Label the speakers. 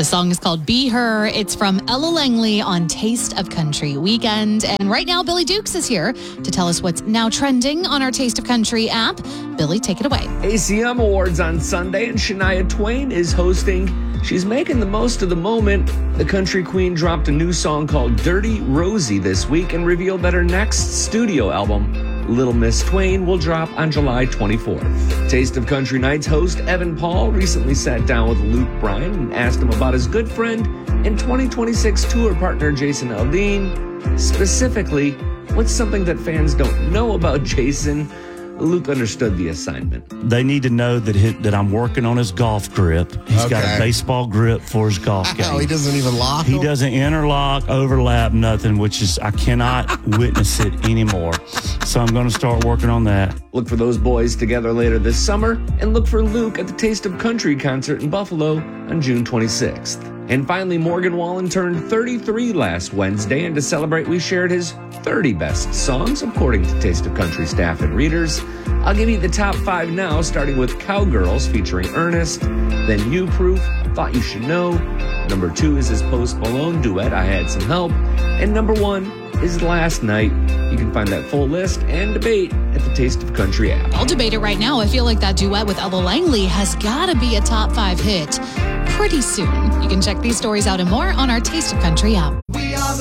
Speaker 1: The song is called Be Her. It's from Ella Langley on Taste of Country Weekend. And right now, Billy Dukes is here to tell us what's now trending on our Taste of Country app. Billy, take it away.
Speaker 2: ACM Awards on Sunday, and Shania Twain is hosting. She's making the most of the moment. The country queen dropped a new song called Dirty Rosie this week and revealed that her next studio album, Little Miss Twain, will drop on July 24th. Taste of Country Nights host Evan Paul recently sat down with Luke Bryan and asked him about his good friend and 2026 tour partner Jason Aldean. Specifically, what's something that fans don't know about Jason? Luke understood the assignment.
Speaker 3: They need to know that I'm working on his golf grip. He's got a baseball grip for his golf game.
Speaker 4: Oh, he doesn't even lock
Speaker 3: He
Speaker 4: them?
Speaker 3: doesn't interlock, overlap, nothing, which is, I cannot witness it anymore. So I'm going to start working on that.
Speaker 2: Look for those boys together later this summer, and look for Luke at the Taste of Country concert in Buffalo on June 26th. And finally, Morgan Wallen turned 33 last Wednesday, and to celebrate, we shared his 30 best songs, according to Taste of Country staff and readers. I'll give you the top 5 now, starting with Cowgirls featuring Ernest, then You Proof, Thought You Should Know. Number 2 is his Post Malone duet, I Had Some Help. And number 1 is Last Night. You can find that full list and debate at the Taste of Country app.
Speaker 1: I'll debate it right now. I feel like that duet with Ella Langley has got to be a top 5 hit pretty soon. You can check these stories out and more on our Taste of Country app.